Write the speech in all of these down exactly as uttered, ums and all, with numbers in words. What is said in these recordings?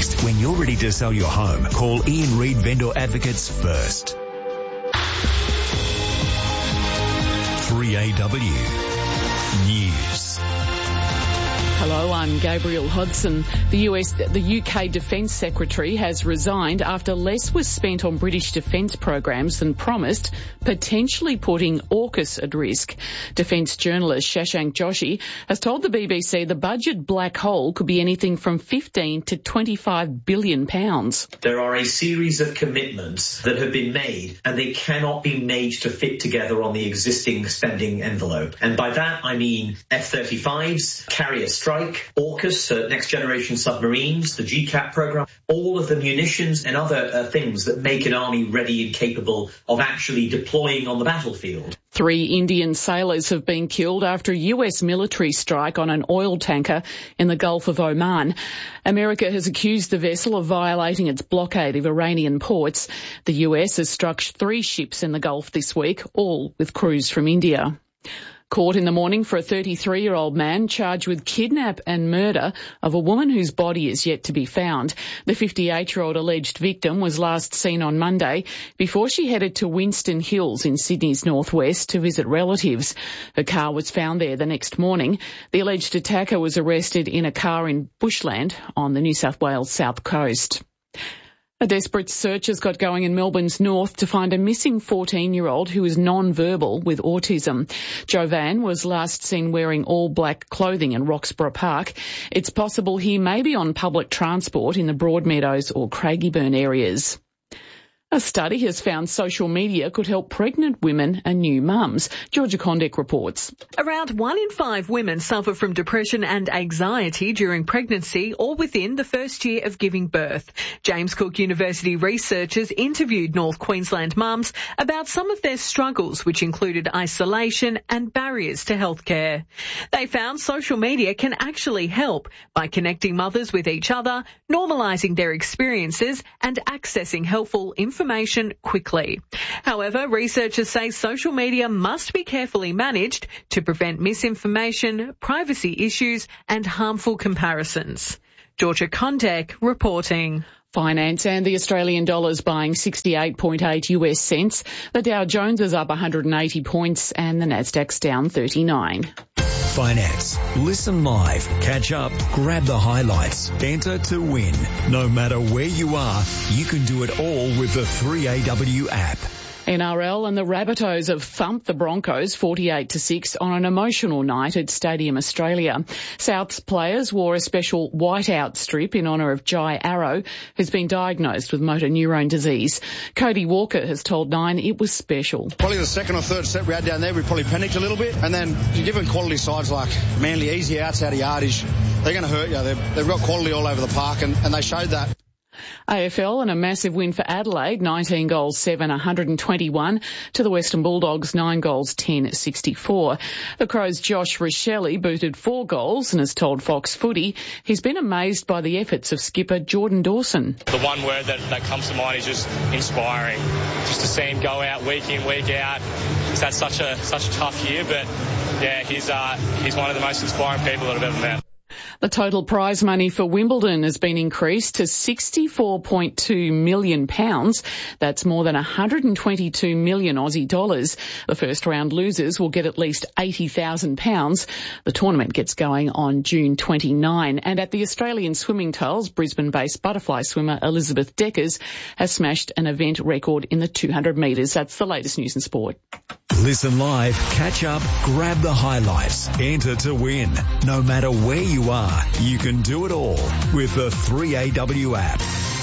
next. When you're ready to sell your home, call Ian Reid Vendor Advocates first. three A W News. Hello, I'm Gabrielle Hodson. The U S, the U K Defence Secretary has resigned after less was spent on British defence programs than promised, potentially putting AUKUS at risk. Defence journalist Shashank Joshi has told the B B C the budget black hole could be anything from fifteen to twenty-five billion pounds. There are a series of commitments that have been made, and they cannot be made to fit together on the existing spending envelope. And by that I mean F thirty-fives, carrier strike, AUKUS, uh, next generation submarines, the G CAP programme, all of the munitions and other uh, things that make an army ready and capable of actually deploying on the battlefield. Three Indian sailors have been killed after a U S military strike on an oil tanker in the Gulf of Oman. America has accused the vessel of violating its blockade of Iranian ports. The U S has struck three ships in the Gulf this week, all with crews from India. Court in the morning for a thirty-three-year-old man charged with kidnap and murder of a woman whose body is yet to be found. The fifty-eight-year-old alleged victim was last seen on Monday before she headed to Winston Hills in Sydney's northwest to visit relatives. Her car was found there the next morning. The alleged attacker was arrested in a car in Bushland on the New South Wales south coast. A desperate search has got going in Melbourne's north to find a missing fourteen-year-old who is non-verbal with autism. Jovan was last seen wearing all black clothing in Roxburgh Park. It's possible he may be on public transport in the Broadmeadows or Craigieburn areas. A study has found social media could help pregnant women and new mums. Georgia Condek reports. Around one in five women suffer from depression and anxiety during pregnancy or within the first year of giving birth. James Cook University researchers interviewed North Queensland mums about some of their struggles, which included isolation and barriers to healthcare. They found social media can actually help by connecting mothers with each other, normalising their experiences and accessing helpful information information quickly. However, researchers say social media must be carefully managed to prevent misinformation, privacy issues and harmful comparisons. Georgia Condek reporting. Finance and the Australian dollar's buying sixty-eight point eight U S cents. The Dow Jones is up one hundred eighty points and the Nasdaq's down thirty-nine. Finance. Listen live, catch up, grab the highlights, enter to win. No matter where you are, you can do it all with the three A W app. N R L and the Rabbitohs have thumped the Broncos forty-eight to six on an emotional night at Stadium Australia. South's players wore a special whiteout strip in honour of Jai Arrow, who's been diagnosed with motor neurone disease. Cody Walker has told Nine it was special. Probably the second or third set we had down there, we probably panicked a little bit. And then given quality sides like Manly, easy outs out of yardage, they're going to hurt you. They've, they've got quality all over the park and, and they showed that. A F L and a massive win for Adelaide, nineteen goals, seven, one hundred twenty-one to the Western Bulldogs, nine goals, ten, sixty-four. The Crows' Josh Richelli booted four goals and has told Fox Footy he's been amazed by the efforts of skipper Jordan Dawson. The one word that, that comes to mind is just inspiring. Just to see him go out week in, week out. He's had such a such a tough year, but yeah, he's uh, he's one of the most inspiring people that I've ever met. The total prize money for Wimbledon has been increased to sixty-four point two million pounds. That's more than one hundred twenty-two million Aussie dollars. The first round losers will get at least eighty thousand pounds. The tournament gets going on June twenty-ninth. And at the Australian Swimming Trials, Brisbane-based butterfly swimmer Elizabeth Deckers has smashed an event record in the two hundred metres. That's the latest news and sport. Listen live, catch up, grab the highlights, enter to win. No matter where you are, you can do it all with the three A W app.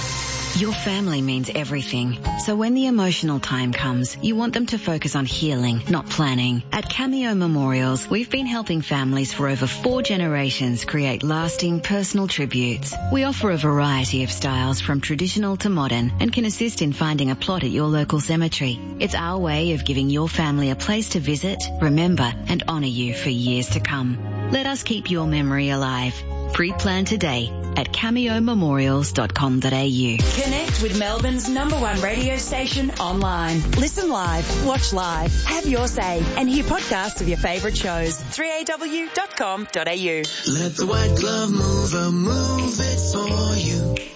Your family means everything. So when the emotional time comes, you want them to focus on healing, not planning. At Cameo Memorials, we've been helping families for over four generations create lasting personal tributes. We offer a variety of styles from traditional to modern and can assist in finding a plot at your local cemetery. It's our way of giving your family a place to visit, remember and honour you for years to come. Let us keep your memory alive. Pre-plan today at cameo memorials dot com dot a u. Connect with Melbourne's number one radio station online. Listen live, watch live, have your say, and hear podcasts of your favourite shows. three A W dot com dot a u. Let the white glove mover move it for you.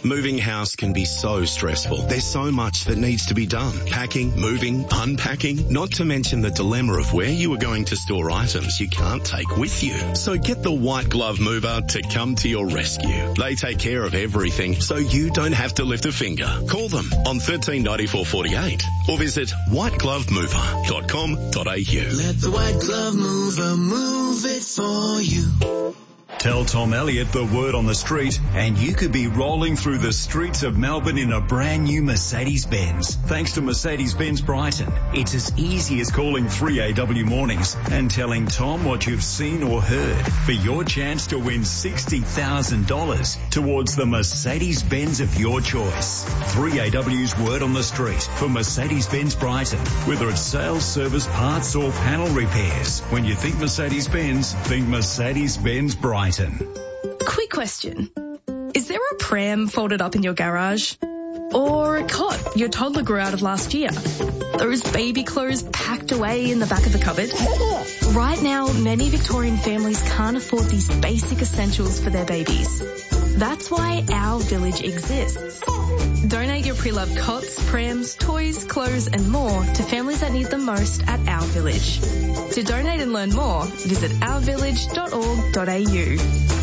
Moving house can be so stressful. There's so much that needs to be done. Packing, moving, unpacking, not to mention the dilemma of where you are going to store items you can't take with you. So get the White Glove Mover to come to your rescue. They take care of everything so you don't have to lift a finger. Call them on thirteen ninety-four forty-eight or visit white glove mover dot com dot a u. Let the White Glove Mover move it for you. Tell Tom Elliott the word on the street and you could be rolling through the streets of Melbourne in a brand new Mercedes-Benz. Thanks to Mercedes-Benz Brighton, it's as easy as calling three A W Mornings and telling Tom what you've seen or heard for your chance to win sixty thousand dollars towards the Mercedes-Benz of your choice. three A W's word on the street for Mercedes-Benz Brighton. Whether it's sales, service, parts or panel repairs. When you think Mercedes-Benz, think Mercedes-Benz Brighton. Quick question. Is there a pram folded up in your garage? Or a cot your toddler grew out of last year? Those baby clothes packed away in the back of the cupboard? Right now, many Victorian families can't afford these basic essentials for their babies. That's why Our Village exists. Donate your pre-loved cots, prams, toys, clothes and more to families that need them most at Our Village. To donate and learn more, visit our village dot org dot a u.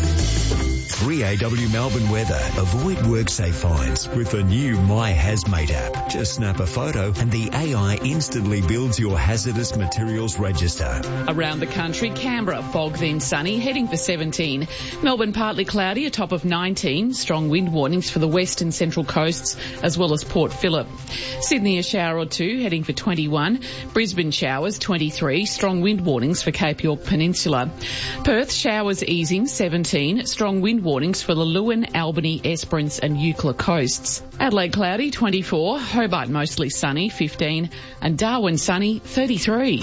three A W Melbourne weather. Avoid WorkSafe fines with the new My Hazmate app. Just snap a photo and the A I instantly builds your hazardous materials register. Around the country, Canberra, fog then sunny, heading for seventeen. Melbourne, partly cloudy, a top of nineteen. Strong wind warnings for the west and central coasts, as well as Port Phillip. Sydney, a shower or two, heading for twenty-one. Brisbane, showers, twenty-three. Strong wind warnings for Cape York Peninsula. Perth, showers easing, seventeen. Strong wind warnings warnings for the Lewin, Albany, Esperance and Eucla coasts. Adelaide cloudy, twenty-four. Hobart mostly sunny, fifteen. And Darwin sunny, thirty-three.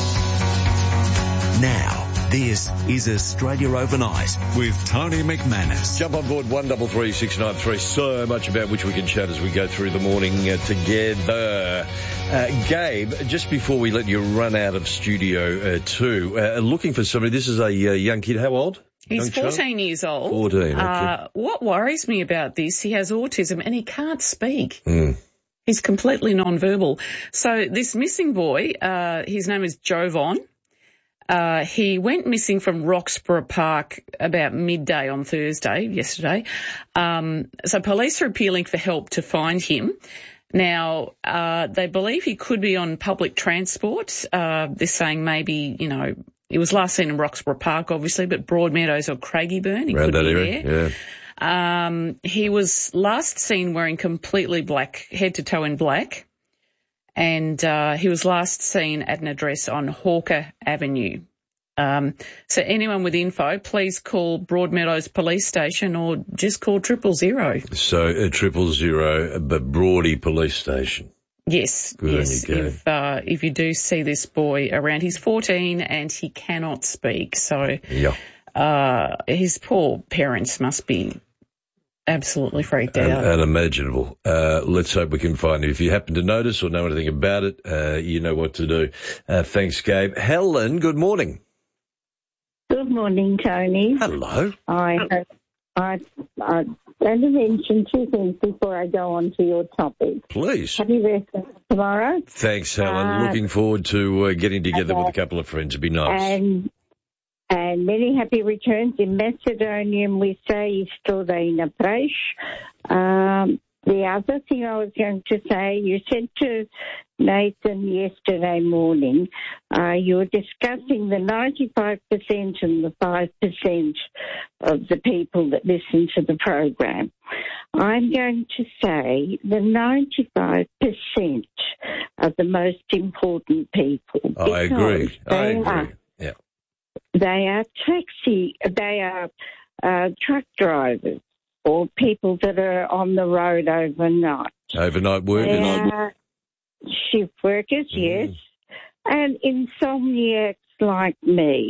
Now, this is Australia Overnight with Tony McManus. Jump on board one double three six nine three. So much about which we can chat as we go through the morning uh, together. Uh, Gabe, just before we let you run out of studio uh, two, uh, looking for somebody. This is a uh, young kid. How old? He's fourteen years old. fourteen, okay. Uh, what worries me about this, he has autism and he can't speak. Mm. He's completely non-verbal. So this missing boy, uh, his name is Jovan. Uh, he went missing from Roxburgh Park about midday on Thursday, yesterday. Um, so police are appealing for help to find him. Now, uh, they believe he could be on public transport. Uh, they're saying maybe, you know, he was last seen in Roxburgh Park, obviously, but Broadmeadows or Craigieburn, he Around could that be area, there. Yeah. Um, he was last seen wearing completely black, head to toe in black, and uh, he was last seen at an address on Hawker Avenue. Um, so anyone with info, please call Broadmeadows Police Station or just call triple zero. So uh, triple zero, but Broady Police Station. Yes, Good yes. on you, if uh, if you do see this boy around, he's fourteen and he cannot speak. So yeah. uh, his poor parents must be absolutely freaked out. Un- unimaginable. Uh, let's hope we can find him. If you happen to notice or know anything about it, uh, you know what to do. Uh, thanks, Gabe. Helen, good morning. Good morning, Tony. Hello. I I I want to mention two things before I go on to your topic. Please. Happy birthday tomorrow. Thanks, Helen. Uh, Looking forward to uh, getting together uh, with a couple of friends. It'd be nice. And and many happy returns. In Macedonian, we say "Istodina Prash." Um, the other thing I was going to say, you said to Nathan yesterday morning, uh, you were discussing the ninety-five percent and the five percent of the people that listen to the program. I'm going to say the ninety-five percent are the most important people. I agree. I They agree. are, Yeah. they are taxi, they are uh, truck drivers or people that are on the road overnight. Overnight work. They and are shift workers, yes, and insomniacs like me.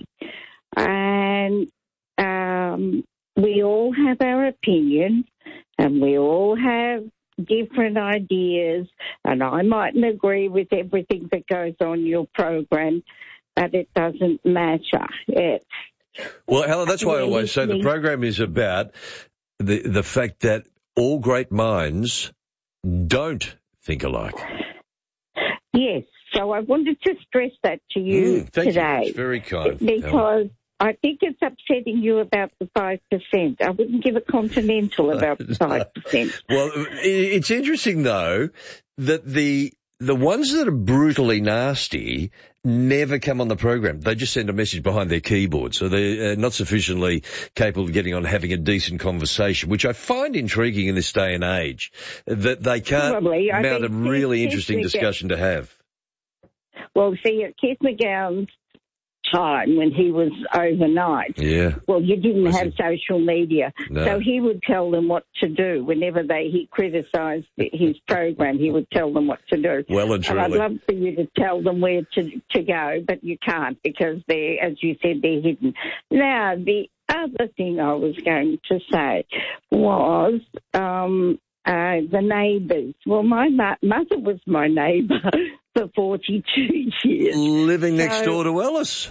And um, we all have our opinions and we all have different ideas, and I mightn't agree with everything that goes on your program, but it doesn't matter. It's Well, Helen, that's why I always say the program is about the the fact that all great minds don't think alike. Yes, so I wanted to stress that to you mm, thank today. You. It's very kind. Because I think it's upsetting you about the five percent. I wouldn't give a continental about the five percent. Well, it's interesting, though, that the the ones that are brutally nasty never come on the program. They just send a message behind their keyboard, so they're not sufficiently capable of getting on having a decent conversation, which I find intriguing in this day and age, that they can't Probably. mount a really Keith interesting McGowan, discussion to have. Well, see, at Keith McGowan's time when he was overnight, yeah. well, you didn't I have see. social media, no. so he would tell them what to do. Whenever they he criticised his program, he would tell them what to do. Well and truly. And I'd love for you to tell them where to to go, but you can't because they're, as you said, they're hidden. Now, the other thing I was going to say was um, uh, the neighbours. Well, my mo- mother was my neighbour for forty-two years. Living next so, door to Ellis.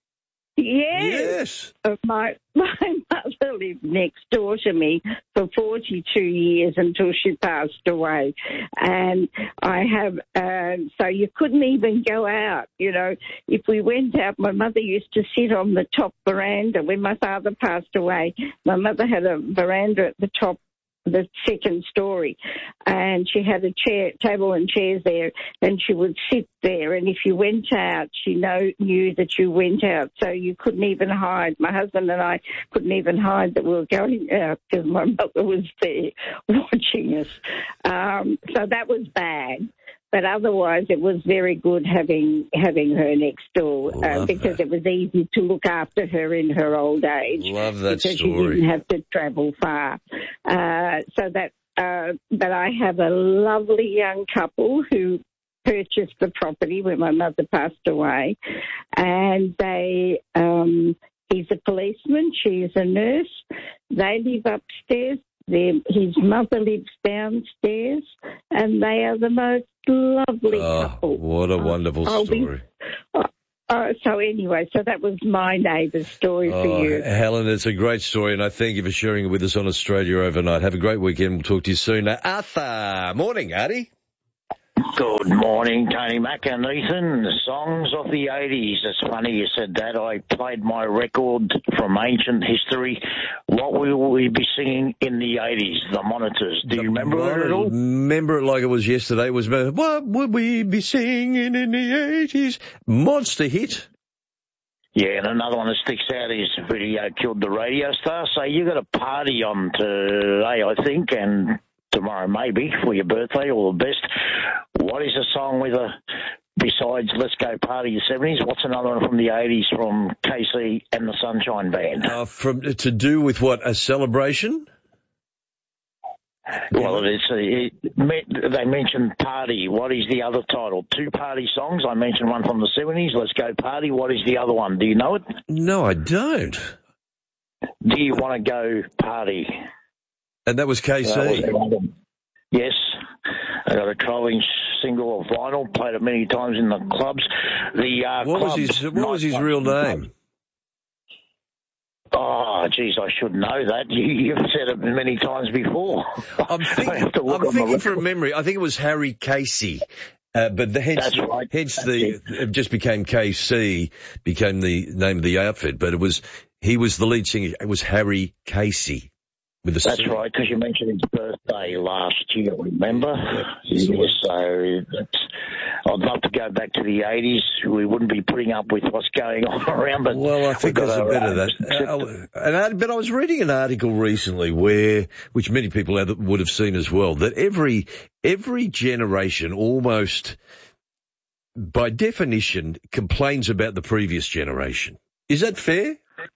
Yes. Yes. Uh, my, my mother lived next door to me for forty-two years until she passed away. And I have, uh, so you couldn't even go out, you know. If we went out, my mother used to sit on the top veranda. When my father passed away, my mother had a veranda at the top, the second story, and she had a chair, table and chairs there, and she would sit there, and if you went out, she know, knew that you went out, so you couldn't even hide. My husband and I couldn't even hide that we were going out because my mother was there watching us. Um, so that was bad. But otherwise, it was very good having having her next door uh, because that. It was easy to look after her in her old age. Love that because story. Because you didn't have to travel far. Uh, so that, uh, but I have a lovely young couple who purchased the property when my mother passed away, and they. Um, he's a policeman. She's a nurse. They live upstairs. Their, his mother lives downstairs, and they are the most lovely oh, couple. What a wonderful I'll story. Be, uh, uh, so anyway, so that was my neighbour's story oh, for you. Helen, it's a great story, and I thank you for sharing it with us on Australia Overnight. Have a great weekend. We'll talk to you soon. Now, Arthur. Morning, Artie. Good morning, Tony Mack and Ethan. Songs of the eighties. It's funny you said that. I played my record from ancient history. What will we be singing in the eighties? The Monitors. Do you remember it at all? Remember it like it was yesterday. It was, what would we be singing in the eighties? Monster hit. Yeah, and another one that sticks out is Video Killed the Radio Star. So you got a party on today, I think, and tomorrow maybe for your birthday, all the best. What is a song with a, besides Let's Go Party the seventies, what's another one from the eighties from K C and the Sunshine Band? Uh, from to do with what, a celebration? Well, it's a, it, they mentioned Party. What is the other title? Two party songs. I mentioned one from the seventies, Let's Go Party. What is the other one? Do you know it? No, I don't. Do you want to go party? And that was K C? That was, yes. I got a twelve-inch single of vinyl, played it many times in the clubs. The uh, What clubs, was his, what was his real name? Oh, geez, I should know that. You, you've said it many times before. I'm thinking, I'm thinking from memory. I think it was Harry Casey. Uh, but the, hence, That's right. hence That's the, it. it just became K C, became the name of the outfit. But it was, he was the lead singer. It was Harry Casey. With a That's C. right, because you mentioned his birthday last year, remember? Yeah, yes, so that's, I'd love to go back to the eighties. We wouldn't be putting up with what's going on around, but well, I think there's a bit of that. Uh, and, but I was reading an article recently where, which many people would have seen as well, that every every generation almost, by definition, complains about the previous generation. Is that fair?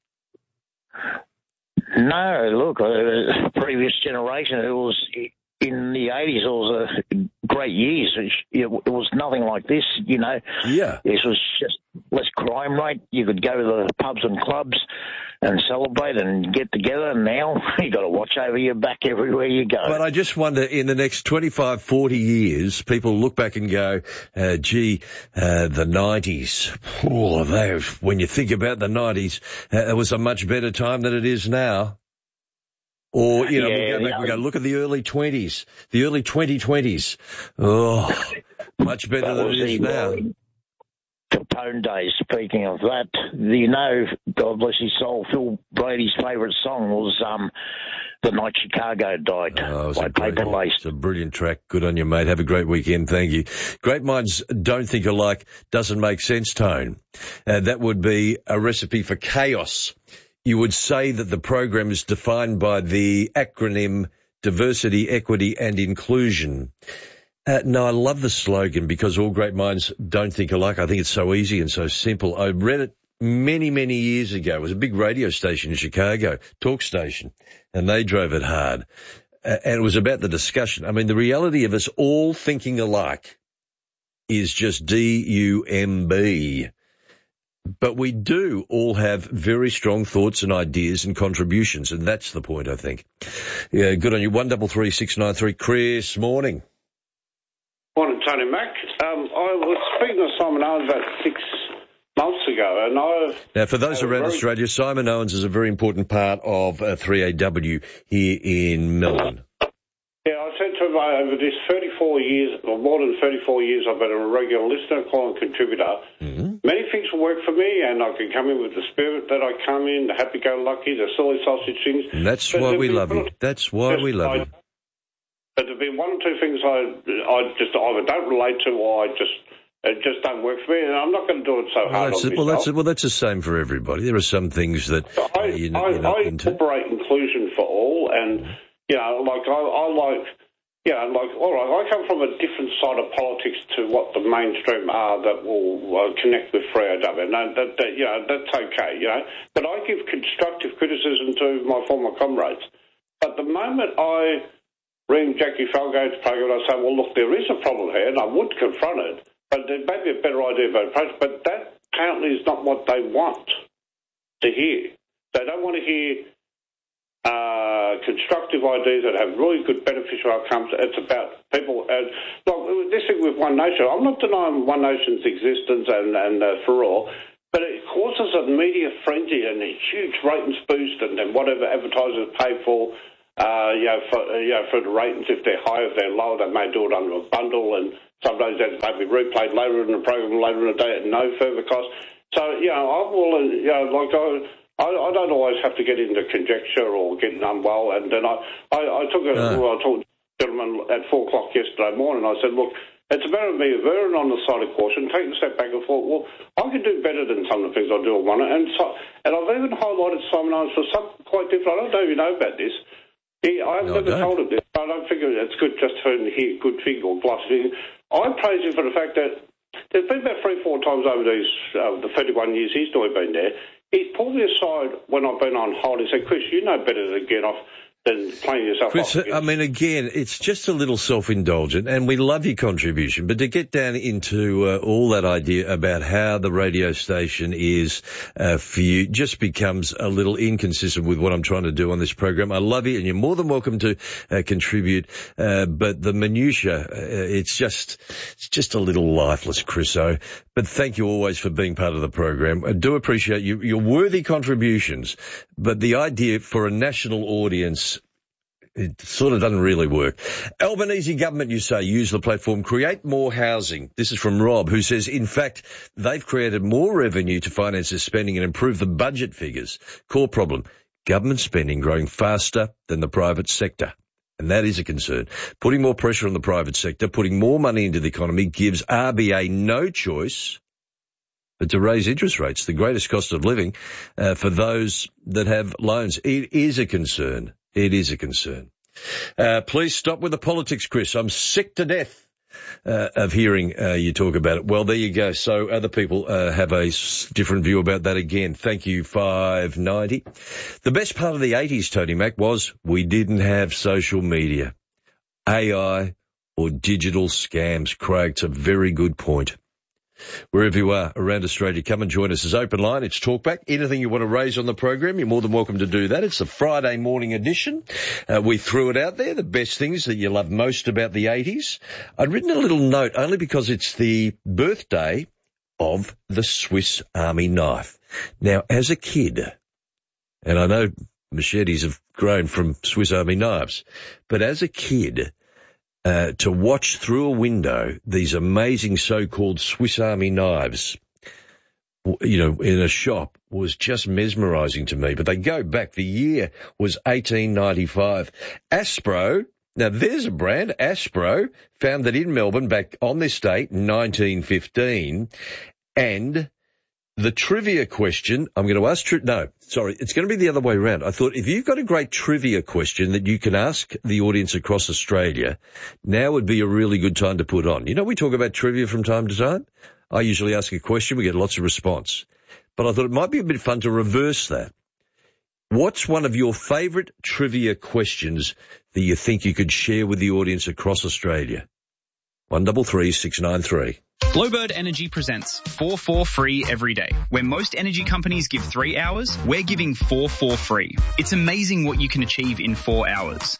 No, look, uh, previous generation, it was in the eighties, it was a great years. It, it was nothing like this, you know. Yeah. This was just less crime rate. You could go to the pubs and clubs and celebrate and get together. And now you got to watch over your back everywhere you go. But I just wonder, in the next twenty-five, forty years, people look back and go, uh, gee, uh, the nineties. Oh, they, when you think about the nineties, uh, it was a much better time than it is now. Or, you know, Yeah, we go back, yeah. we go, look at the early twenties, the early twenty twenties. Oh, much better That than was it is the, now. uh, Capone days. Speaking of that, you know, God bless his soul, Phil Brady's favourite song was um, The Night Chicago Died Oh, it was by a great, Paper Lace. it's a brilliant track. Good on you, mate. Have a great weekend. Thank you. Great minds don't think alike. Doesn't make sense, Tone. Uh, that would be a recipe for chaos. You would say that the program is defined by the acronym diversity, equity and inclusion. Uh, no, I love the slogan because all great minds don't think alike. I think it's so easy and so simple. I read it many, many years ago. It was a big radio station in Chicago, talk station, and they drove it hard. Uh, and it was about the discussion. I mean, the reality of us all thinking alike is just D U M B. But we do all have very strong thoughts and ideas and contributions, and that's the point, I think. Yeah, good on you. One double three six nine three. Chris, morning. Morning, Tony Mac. Um, I was speaking to Simon Owens about six months ago, and I... Now, for those around very... Australia, Simon Owens is a very important part of uh, three A W here in Melbourne. Yeah, I said to him uh, over this thirty-four years, or more than thirty-four years, I've been a regular listener, call and contributor. Mm-hmm. Many things will work for me, and I can come in with the spirit that I come in, the happy-go-lucky, the silly sausage things. And that's but why we love you. That's why we love I, you. But there've been one or two things I I just either don't relate to, or I just it just don't work for me, and I'm not going to do it so well, hard that's on it. Well, myself. that's well, that's the same for everybody. There are some things that I, uh, you, I, you're not I into. incorporate inclusion for all, and you know, like I, I like, you know, like all right, I come from a different side of politics to what the mainstream are that will uh, connect with three A W. No, that, that you know, that's okay, you know. But I give constructive criticism to my former comrades. But the moment I ring Jackie Falgate's program and I say, well, look, there is a problem here, and I would confront it, but there may be a better idea about approach, but that apparently is not what they want to hear. They don't want to hear uh, constructive ideas that have really good beneficial outcomes. It's about people, and like this thing with One Nation, I'm not denying One Nation's existence and, and uh, for all, but it causes a media frenzy and a huge ratings boost, and then whatever advertisers pay for, Uh, you know, for, you know, for the ratings, if they're high, if they're low, they may do it under a bundle, and sometimes that may be replayed later in the program, later in the day at no further cost. So, you know, I will, you know, like I, I, I don't always have to get into conjecture or getting unwell, and then I, I, I took a, uh. well, I talked to a gentleman at four o'clock yesterday morning, I said, look, it's a matter of me erring on the side of caution, taking a step back and thought, well, I can do better than some of the things I do at one, and so, and I've even highlighted Simon Owens for something quite different. I don't know if you know about this. Yeah, I've no, never told him this. I don't figure it's good just for him to hear good thing or glass thing. I praise him for the fact that there's been about three, four times over these uh, the thirty-one years he's still been there. He's pulled me aside when I've been on hold and said, Chris, you know better than get off than playing yourself Chris, off. I mean, again, it's just a little self-indulgent, and we love your contribution, but to get down into uh, all that idea about how the radio station is uh, for you just becomes a little inconsistent with what I'm trying to do on this program. I love you, and you're more than welcome to uh, contribute, uh, but the minutiae, uh, it's just it's just a little lifeless, Chriso. But thank you always for being part of the program. I do appreciate you, your worthy contributions, but the idea for a national audience, it sort of doesn't really work. Albanese government, you say, use the platform, create more housing. This is from Rob, who says, in fact, they've created more revenue to finance their spending and improve the budget figures. Core problem, government spending growing faster than the private sector. And that is a concern. Putting more pressure on the private sector, putting more money into the economy gives R B A no choice but to raise interest rates, the greatest cost of living uh, for those that have loans. It is a concern. It is a concern. Uh, please stop with the politics, Chris. I'm sick to death uh, of hearing uh, you talk about it. Well, there you go. So other people uh, have a s- different view about that again. Thank you, five ninety. The best part of the eighties, Tony Mac, was we didn't have social media, A I or digital scams. Craig, it's a very good point. Wherever you are around Australia, come and join us. It's Open Line, it's Talkback. Anything you want to raise on the program, you're more than welcome to do that. It's a Friday morning edition. Uh, we threw it out there, the best things that you love most about the eighties. I'd written a little note only because it's the birthday of the Swiss Army knife. Now, as a kid, and I know machetes have grown from Swiss Army knives. But as a kid, uh, to watch through a window these amazing so-called Swiss Army knives, you know, in a shop was just mesmerising to me. But they go back. The year was eighteen ninety-five. Aspro, now there's a brand, Aspro, founded in Melbourne back on this date, nineteen fifteen. And the trivia question, I'm going to ask, tri- no, sorry, it's going to be the other way around. I thought if you've got a great trivia question that you can ask the audience across Australia, now would be a really good time to put on. You know, we talk about trivia from time to time. I usually ask a question, we get lots of response. But I thought it might be a bit fun to reverse that. What's one of your favourite trivia questions that you think you could share with the audience across Australia? One double three six nine three. Glowbird Energy presents four four free every day. Where most energy companies give three hours, we're giving four four free. It's amazing what you can achieve in four hours.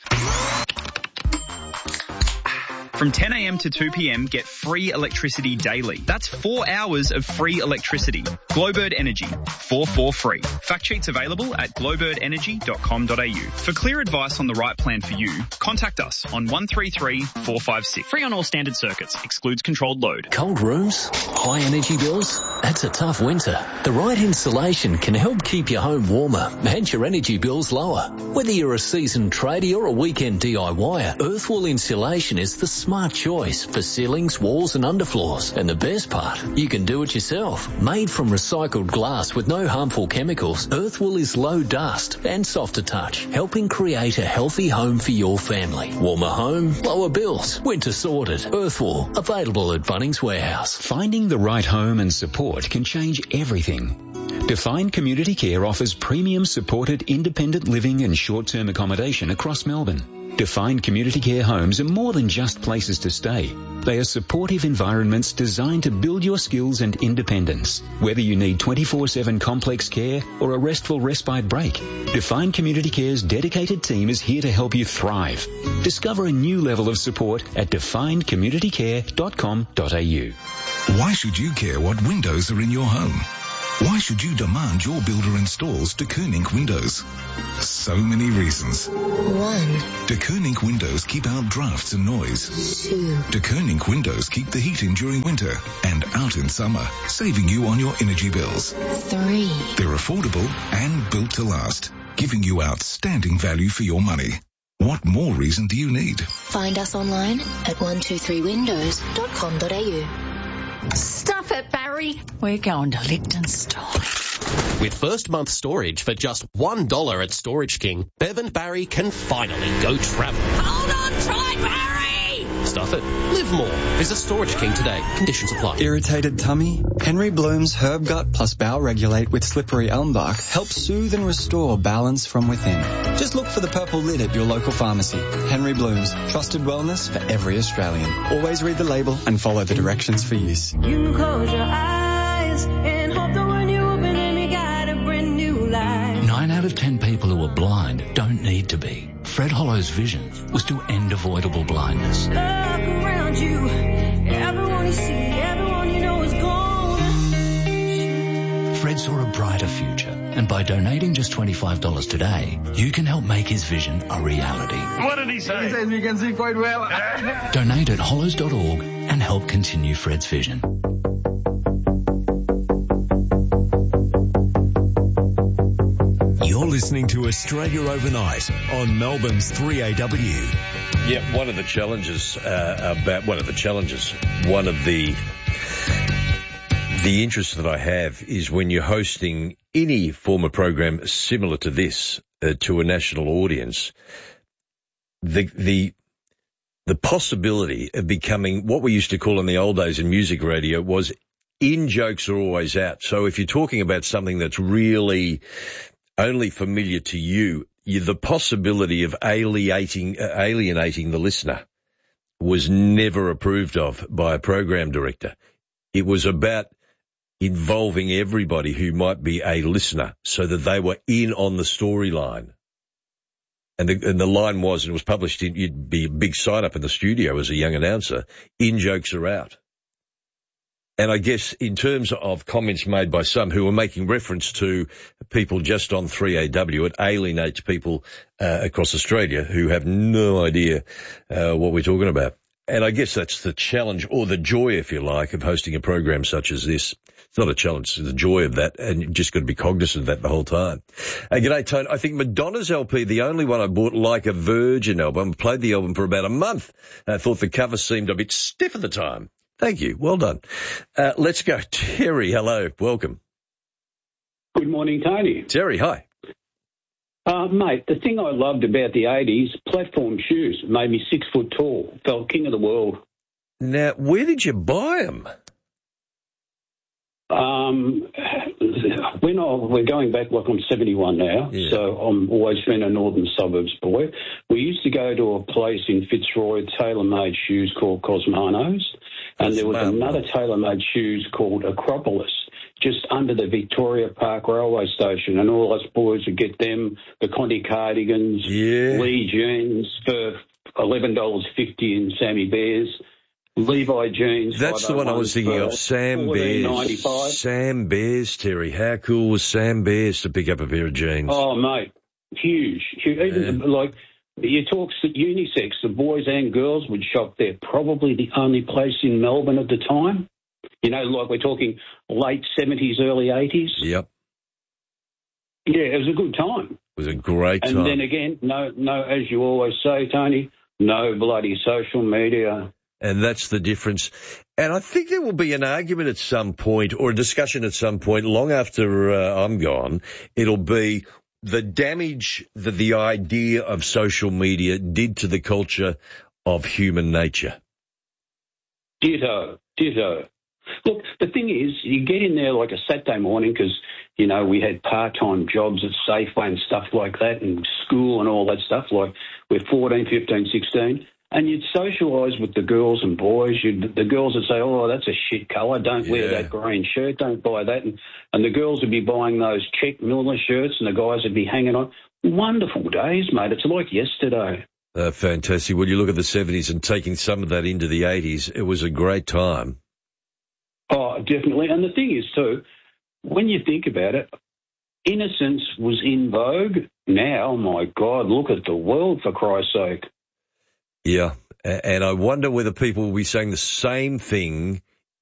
From ten a.m. to two p.m, get free electricity daily. That's four hours of free electricity. Glowbird Energy, four four free. Fact sheets available at glowbird energy dot com dot a u. For clear advice on the right plan for you, contact us on one three three four five six. Free on all standard circuits. Excludes controlled load. Cold rooms? High energy bills? That's a tough winter. The right insulation can help keep your home warmer and your energy bills lower. Whether you're a seasoned tradie or a weekend DIYer, Earthwall Insulation is the smart choice for ceilings, walls and underfloors. And the best part, you can do it yourself. Made from recycled glass with no harmful chemicals, Earthwall is low dust and soft to touch, helping create a healthy home for your family. Warmer home, lower bills. Winter sorted. Earthwall, available at Bunnings Warehouse. Finding the right home and support can change everything. Define Community Care offers premium supported independent living and short-term accommodation across Melbourne. Define Community Care homes are more than just places to stay. They are supportive environments designed to build your skills and independence. Whether you need twenty-four seven complex care or a restful respite break, Define Community Care's dedicated team is here to help you thrive. Discover a new level of support at defined community care dot com dot a u. Why should you care what windows are in your home? Why should you demand your builder installs De Koning windows? So many reasons. One. De Koning windows keep out drafts and noise. Two. De Koning windows keep the heat in during winter and out in summer, saving you on your energy bills. Three. They're affordable and built to last, giving you outstanding value for your money. What more reason do you need? Find us online at one two three windows dot com dot a u. Stuff it, Barry. We're going to Lichtenstein. With first month storage for just one dollar at Storage King, Bev and Barry can finally go travel. Hold on tight, Barry! Stuff it. Live more. Visit Storage King today. Conditions apply. Irritated tummy? Henry Bloom's Herb Gut plus Bowel Regulate with slippery elm bark helps soothe and restore balance from within. Just look for the purple lid at your local pharmacy. Henry Bloom's, trusted wellness for every Australian. Always read the label and follow the directions for use. You can close your eyes and hope that when you open them you got a brand new life. Nine out of ten people who are blind don't need to be. Fred Hollow's vision was to end avoidable blindness. Look around you, everyone you see, everyone you know is gone. Fred saw a brighter future, and by donating just twenty-five dollars today, you can help make his vision a reality. What did he say? He says you can see quite well. Donate at hollows dot org and help continue Fred's vision. You're listening to Australia Overnight on Melbourne's three A W. Yeah, one of the challenges uh, about one of the challenges, one of the the interests that I have is when you're hosting any form of program similar to this uh, to a national audience, the the the possibility of becoming what we used to call in the old days in music radio was in jokes are always out. So if you're talking about something that's really only familiar to you, you the possibility of alienating, uh, alienating the listener was never approved of by a program director. It was about involving everybody who might be a listener so that they were in on the storyline. And the, and the line was, and it was published, in, you'd be a big sign up in the studio as a young announcer, in jokes are out. And I guess in terms of comments made by some who are making reference to people just on three A W, it alienates people uh, across Australia who have no idea uh, what we're talking about. And I guess that's the challenge, or the joy, if you like, of hosting a program such as this. It's not a challenge, it's the joy of that, and you've just got to be cognizant of that the whole time. Uh, g'day, Tone. I think Madonna's L P, the only one I bought, Like a Virgin album. I played the album for about a month. I thought the cover seemed a bit stiff at the time. Thank you. Well done. Uh, let's go. Terry, hello. Welcome. Good morning, Tony. Terry, hi. Uh, mate, the thing I loved about the eighties, platform shoes, made me six foot tall, felt king of the world. Now, where did you buy them? Um, when I, we're going back, like I'm seventy-one now, yeah. So I'm always been a northern suburbs boy. We used to go to a place in Fitzroy, tailor-made shoes called Cosmanos, and there was another tailor-made shoes called Acropolis, just under the Victoria Park railway station, and all us boys would get them, the Conti cardigans, yeah. Lee jeans for eleven dollars fifty in Sammy Bears, Levi jeans. That's the one I was thinking of, Sam Bears. Sam Bears, Terry. How cool was Sam Bears to pick up a pair of jeans? Oh, mate, huge. huge. Even yeah. like, you talk unisex, the boys and girls would shop there. Probably the only place in Melbourne at the time. You know, like we're talking late seventies, early eighties. Yep. Yeah, it was a good time. It was a great and time. And then again, no, no, as you always say, Tony, no bloody social media. And that's the difference. And I think there will be an argument at some point, or a discussion at some point, long after uh, I'm gone. It'll be the damage that the idea of social media did to the culture of human nature. Ditto, ditto. Look, the thing is, you get in there like a Saturday morning because, you know, we had part-time jobs at Safeway and stuff like that, and school and all that stuff, like we're fourteen, fifteen, sixteen, and you'd socialise with the girls and boys. You'd, the girls would say, oh, that's a shit colour, don't yeah. wear that green shirt, don't buy that. And, and the girls would be buying those check Miller shirts, and the guys would be hanging on. Wonderful days, mate. It's like yesterday. Uh, fantastic. When you look at the seventies and taking some of that into the eighties, it was a great time. Oh, definitely. And the thing is, too, when you think about it, innocence was in vogue. Now, my God, look at the world, for Christ's sake. Yeah, and I wonder whether people will be saying the same thing